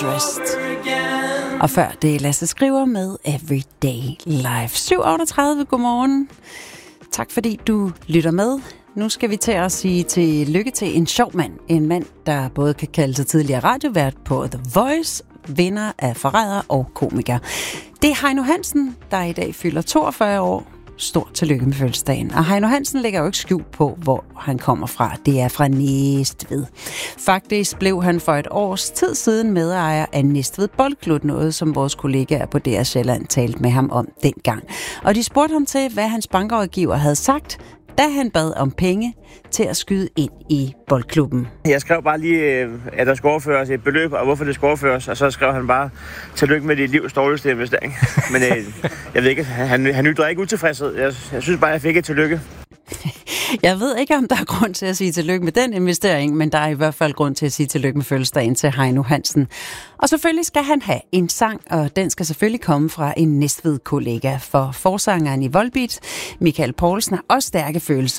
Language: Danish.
Dressed. Og før det er Lasse Skriver med Everyday Life. 7:38, godmorgen. Tak fordi du lytter med. Nu skal vi til at sige tillykke til en sjov mand. En mand, der både kan kalde sig tidligere radiovært på The Voice, vinder af Forræder og komiker. Det er Heino Hansen, der i dag fylder 42 år. Stort tillykke med fødselsdagen. Og Heino Hansen lægger jo ikke skjul på, hvor han kommer fra. Det er fra Næstved. Faktisk blev han for et års tid siden medejer af Næstved Boldklub, noget som vores kollegaer på DR Sjælland talte med ham om dengang. Og de spurgte ham til, hvad hans bankrådgiver havde sagt, da han bad om penge til at skyde ind i boldklubben. Jeg skrev bare lige, at der skulle overføres et beløb, og hvorfor det skulle overføres, og så skrev han bare, tillykke med dit livs dårligste investering. Men jeg ved ikke, han ytrede ikke utilfredshed. Jeg synes bare, jeg fik et tillykke. Jeg ved ikke, om der er grund til at sige tillykke med den investering, men der er i hvert fald grund til at sige tillykke med fødselsdagen til Heino Hansen. Og selvfølgelig skal han have en sang, og den skal selvfølgelig komme fra en Næstved-kollega, for forsangeren i Volbeat, Michael Poulsen, har også stærke følelser